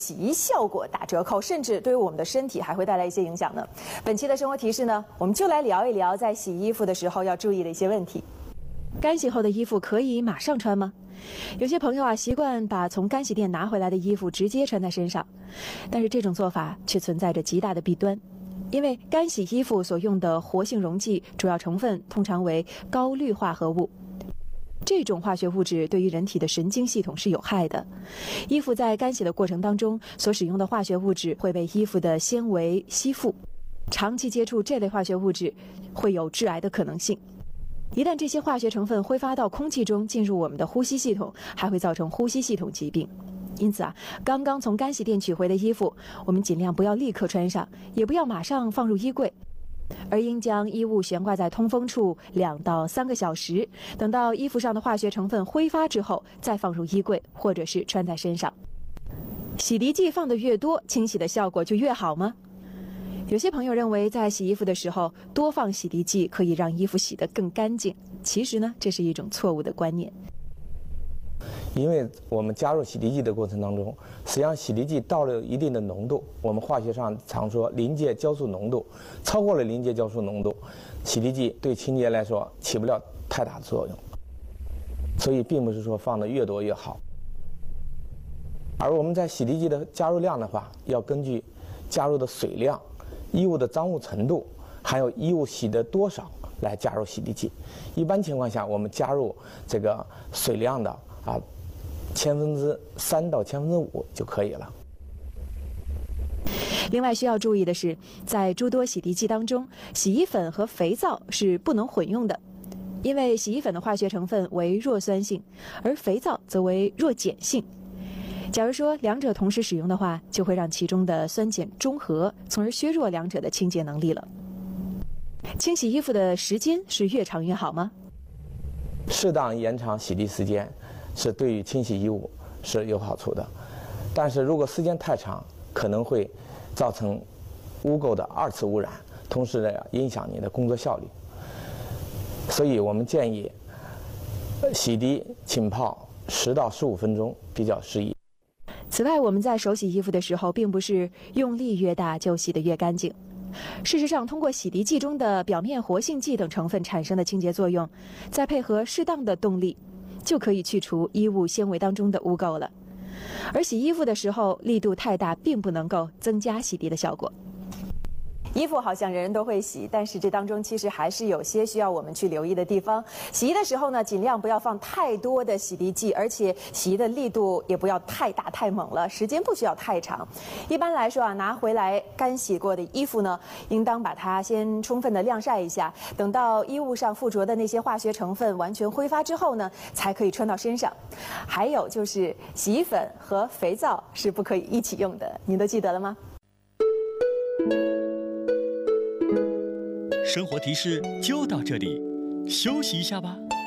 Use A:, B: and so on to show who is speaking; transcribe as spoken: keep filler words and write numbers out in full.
A: 洗衣效果打折扣，甚至对于我们的身体还会带来一些影响呢。本期的生活提示呢，我们就来聊一聊在洗衣服的时候要注意的一些问题。干洗后的衣服可以马上穿吗？有些朋友啊习惯把从干洗店拿回来的衣服直接穿在身上，但是这种做法却存在着极大的弊端。因为干洗衣服所用的活性溶剂主要成分通常为高氯化合物。这种化学物质对于人体的神经系统是有害的。衣服在干洗的过程当中所使用的化学物质会被衣服的纤维吸附，长期接触这类化学物质会有致癌的可能性。一旦这些化学成分挥发到空气中，进入我们的呼吸系统，还会造成呼吸系统疾病。因此啊，刚刚从干洗店取回的衣服，我们尽量不要立刻穿上，也不要马上放入衣柜。而应将衣物悬挂在通风处两到三个小时，等到衣服上的化学成分挥发之后，再放入衣柜或者是穿在身上。洗涤剂放的越多，清洗的效果就越好吗？有些朋友认为在洗衣服的时候多放洗涤剂可以让衣服洗得更干净，其实呢，这是一种错误的观念。
B: 因为我们加入洗涤剂的过程当中，实际上洗涤剂到了一定的浓度，我们化学上常说临界酵素浓度，超过了临界酵素浓度，洗涤剂对清洁来说起不了太大作用，所以并不是说放的越多越好。而我们在洗涤剂的加入量的话，要根据加入的水量、衣物的脏污程度，还有衣物洗的多少来加入洗涤剂。一般情况下，我们加入这个水量的啊，千分之三到千分之五就可以了。
A: 另外需要注意的是，在诸多洗涤剂当中，洗衣粉和肥皂是不能混用的，因为洗衣粉的化学成分为弱酸性，而肥皂则为弱碱性。假如说两者同时使用的话，就会让其中的酸碱中和，从而削弱两者的清洁能力了。清洗衣服的时间是越长越好吗？
B: 适当延长洗涤时间是对于清洗衣物是有好处的，但是如果时间太长，可能会造成污垢的二次污染，同时呢影响你的工作效率。所以我们建议洗涤浸泡十到十五分钟比较适宜。
A: 此外，我们在手洗衣服的时候，并不是用力越大就洗得越干净。事实上，通过洗涤剂中的表面活性剂等成分产生的清洁作用，再配合适当的动力，就可以去除衣物纤维当中的污垢了。而洗衣服的时候，力度太大，并不能够增加洗涤的效果。衣服好像人人都会洗，但是这当中其实还是有些需要我们去留意的地方。洗衣的时候呢，尽量不要放太多的洗涤剂，而且洗衣的力度也不要太大太猛了，时间不需要太长。一般来说啊，拿回来干洗过的衣服呢，应当把它先充分的晾晒一下，等到衣物上附着的那些化学成分完全挥发之后呢，才可以穿到身上。还有就是洗衣粉和肥皂是不可以一起用的，您都记得了吗？
C: 生活提示就到这里，休息一下吧。